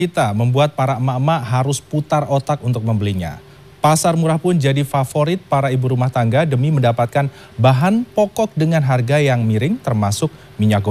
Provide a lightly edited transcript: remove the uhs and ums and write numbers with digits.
Kita membuat para emak-emak harus putar otak untuk membelinya. Pasar murah pun jadi favorit para ibu rumah tangga demi mendapatkan bahan pokok dengan harga yang miring termasuk minyak goreng.